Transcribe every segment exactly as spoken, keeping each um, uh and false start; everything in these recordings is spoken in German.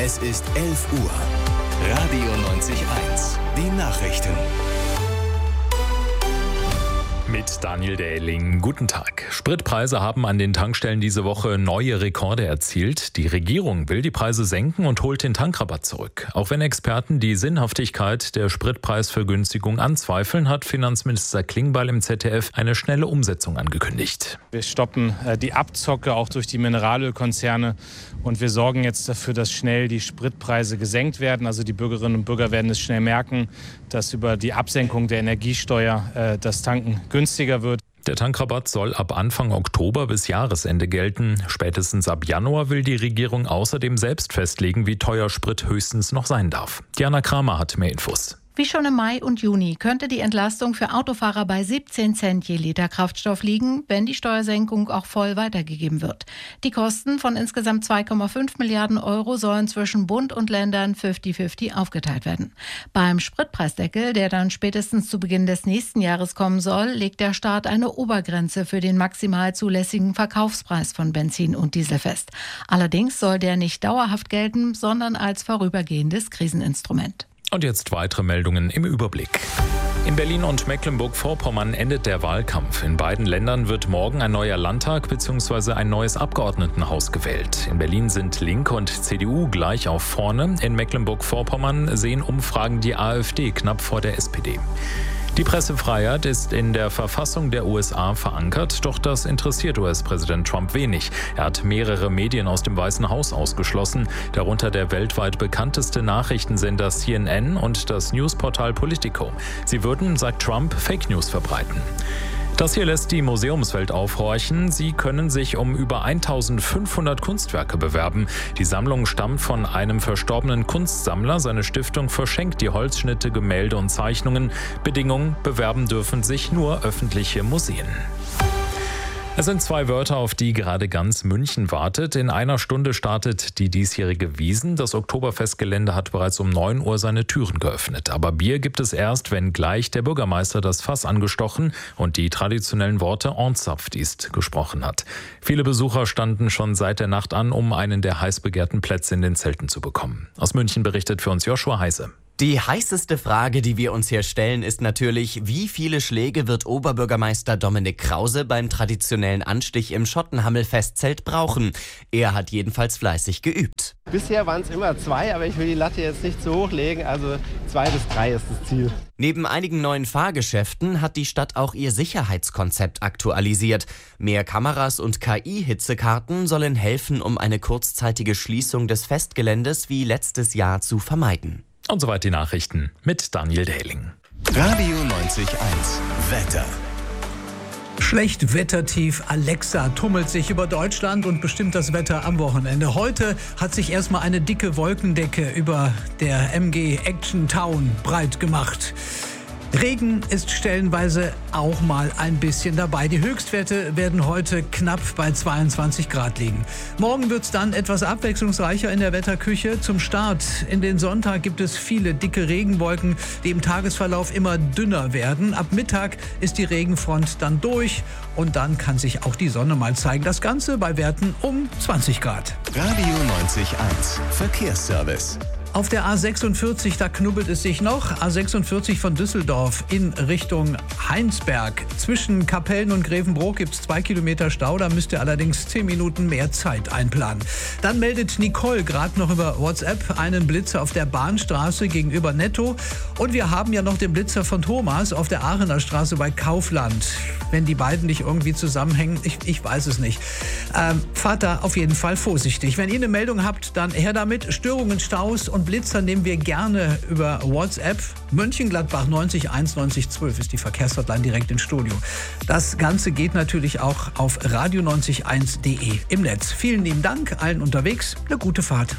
Es ist elf Uhr. Radio neunzig eins. Die Nachrichten. Mit Daniel Dähling. Guten Tag. Spritpreise haben an den Tankstellen diese Woche neue Rekorde erzielt. Die Regierung will die Preise senken und holt den Tankrabatt zurück. Auch wenn Experten die Sinnhaftigkeit der Spritpreisvergünstigung anzweifeln, hat Finanzminister Klingbeil im Z D F eine schnelle Umsetzung angekündigt. Wir stoppen die Abzocke auch durch die Mineralölkonzerne und wir sorgen jetzt dafür, dass schnell die Spritpreise gesenkt werden. Also die Bürgerinnen und Bürger werden es schnell merken, dass über die Absenkung der Energiesteuer äh, das Tanken günstiger wird. Der Tankrabatt soll ab Anfang Oktober bis Jahresende gelten. Spätestens ab Januar will die Regierung außerdem selbst festlegen, wie teuer Sprit höchstens noch sein darf. Diana Kramer hat mehr Infos. Wie schon im Mai und Juni könnte die Entlastung für Autofahrer bei siebzehn Cent je Liter Kraftstoff liegen, wenn die Steuersenkung auch voll weitergegeben wird. Die Kosten von insgesamt zwei Komma fünf Milliarden Euro sollen zwischen Bund und Ländern fünfzig fünfzig aufgeteilt werden. Beim Spritpreisdeckel, der dann spätestens zu Beginn des nächsten Jahres kommen soll, legt der Staat eine Obergrenze für den maximal zulässigen Verkaufspreis von Benzin und Diesel fest. Allerdings soll der nicht dauerhaft gelten, sondern als vorübergehendes Kriseninstrument. Und jetzt weitere Meldungen im Überblick. In Berlin und Mecklenburg-Vorpommern endet der Wahlkampf. In beiden Ländern wird morgen ein neuer Landtag bzw. ein neues Abgeordnetenhaus gewählt. In Berlin sind Linke und C D U gleich auf vorne. In Mecklenburg-Vorpommern sehen Umfragen die AfD knapp vor der S P D. Die Pressefreiheit ist in der Verfassung der U S A verankert, doch das interessiert U S-Präsident Trump wenig. Er hat mehrere Medien aus dem Weißen Haus ausgeschlossen, darunter der weltweit bekannteste Nachrichtensender C N N und das Newsportal Politico. Sie würden, sagt Trump, Fake News verbreiten. Das hier lässt die Museumswelt aufhorchen. Sie können sich um über eintausendfünfhundert Kunstwerke bewerben. Die Sammlung stammt von einem verstorbenen Kunstsammler. Seine Stiftung verschenkt die Holzschnitte, Gemälde und Zeichnungen. Bedingung: bewerben dürfen sich nur öffentliche Museen. Es sind zwei Wörter, auf die gerade ganz München wartet. In einer Stunde startet die diesjährige Wiesn. Das Oktoberfestgelände hat bereits um neun Uhr seine Türen geöffnet. Aber Bier gibt es erst, wenn gleich der Bürgermeister das Fass angestochen und die traditionellen Worte Ornzapfdiest gesprochen hat. Viele Besucher standen schon seit der Nacht an, um einen der heiß begehrten Plätze in den Zelten zu bekommen. Aus München berichtet für uns Joshua Heise. Die heißeste Frage, die wir uns hier stellen, ist natürlich, wie viele Schläge wird Oberbürgermeister Dominik Krause beim traditionellen Anstich im Schottenhamel-Festzelt brauchen? Er hat jedenfalls fleißig geübt. Bisher waren es immer zwei, aber ich will die Latte jetzt nicht zu hoch legen, also zwei bis drei ist das Ziel. Neben einigen neuen Fahrgeschäften hat die Stadt auch ihr Sicherheitskonzept aktualisiert. Mehr Kameras und K I-Hitzekarten sollen helfen, um eine kurzzeitige Schließung des Festgeländes wie letztes Jahr zu vermeiden. Und soweit die Nachrichten mit Daniel Dähling. Radio neunzig eins. Wetter. Schlechtwettertief Alexa tummelt sich über Deutschland und bestimmt das Wetter am Wochenende. Heute hat sich erstmal eine dicke Wolkendecke über der M G Action Town breit gemacht. Regen ist stellenweise auch mal ein bisschen dabei. Die Höchstwerte werden heute knapp bei zweiundzwanzig Grad liegen. Morgen wird es dann etwas abwechslungsreicher in der Wetterküche. Zum Start in den Sonntag gibt es viele dicke Regenwolken, die im Tagesverlauf immer dünner werden. Ab Mittag ist die Regenfront dann durch und dann kann sich auch die Sonne mal zeigen. Das Ganze bei Werten um zwanzig Grad. Radio neunzig eins. Verkehrsservice. Auf der A sechsundvierzig, da knubbelt es sich noch. A sechsundvierzig von Düsseldorf in Richtung Heinsberg. Zwischen Kapellen und Grevenbroich gibt es zwei Kilometer Stau. Da müsst ihr allerdings zehn Minuten mehr Zeit einplanen. Dann meldet Nicole gerade noch über WhatsApp einen Blitzer auf der Bahnstraße gegenüber Netto. Und wir haben ja noch den Blitzer von Thomas auf der Aachener Straße bei Kaufland. Wenn die beiden nicht irgendwie zusammenhängen, ich, ich weiß es nicht. Ähm, fahrt da auf jeden Fall vorsichtig. Wenn ihr eine Meldung habt, dann her damit. Störungen, Staus und Blitzer nehmen wir gerne über WhatsApp. Mönchengladbach neunzig eins neunzig zwölf ist die Verkehrshotline direkt ins Studio. Das Ganze geht natürlich auch auf radio neunzig eins punkt de im Netz. Vielen lieben Dank allen unterwegs. Eine gute Fahrt.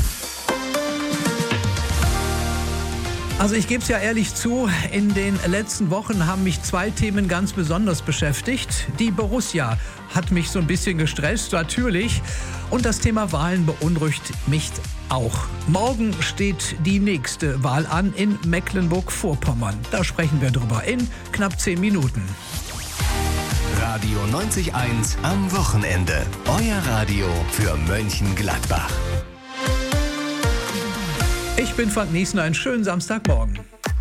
Also ich gebe es ja ehrlich zu, in den letzten Wochen haben mich zwei Themen ganz besonders beschäftigt. Die Borussia hat mich so ein bisschen gestresst, natürlich. Und das Thema Wahlen beunruhigt mich auch. Morgen steht die nächste Wahl an in Mecklenburg-Vorpommern. Da sprechen wir drüber in knapp zehn Minuten. Radio neunzig eins am Wochenende. Euer Radio für Mönchengladbach. Ich bin Frank Niesner, einen schönen Samstagmorgen.